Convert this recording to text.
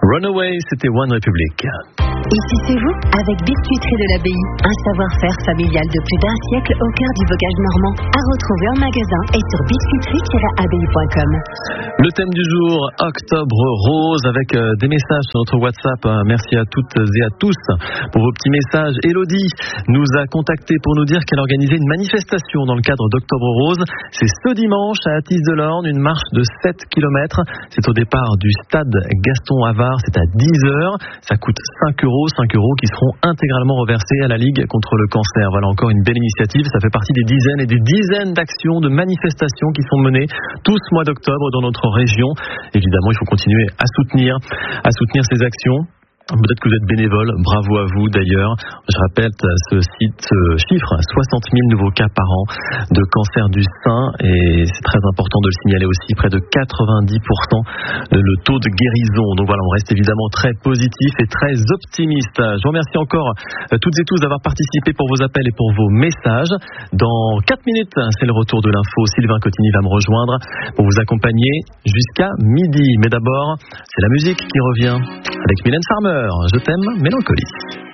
Runaway, c'était One Republic. Ici c'est vous, avec Biscuiterie de l'Abbaye. Un savoir-faire familial de plus d'1 siècle au cœur du bocage normand. À retrouver en magasin et sur biscuiterie-abbaye.com. Le thème du jour, Octobre Rose, avec des messages sur notre WhatsApp. Merci à toutes et à tous pour vos petits messages. Elodie nous a contacté pour nous dire qu'elle organisait une manifestation dans le cadre d'Octobre Rose. C'est ce dimanche à Athis-de-l'Orne, une marche de 7 km. C'est au départ du stade Gaston-Havard, c'est à 10h. Ça coûte 5 euros qui seront intégralement reversés à la Ligue contre le cancer. Voilà encore une belle initiative. Ça fait partie des dizaines et des dizaines d'actions, de manifestations qui sont menées tout ce mois d'octobre dans notre région. Évidemment, il faut continuer à soutenir ces actions. Peut-être que vous êtes bénévole, bravo à vous d'ailleurs. Je rappelle ce chiffre, 60 000 nouveaux cas par an de cancer du sein, et c'est très important de le signaler aussi, près de 90% le taux de guérison. Donc voilà, on reste évidemment très positif et très optimiste. Je vous remercie encore toutes et tous d'avoir participé pour vos appels et pour vos messages. Dans 4 minutes, c'est le retour de l'info. Sylvain Cotigny va me rejoindre pour vous accompagner jusqu'à midi. Mais d'abord, c'est la musique qui revient avec Mylène Farmer. Je t'aime, Mélancolie.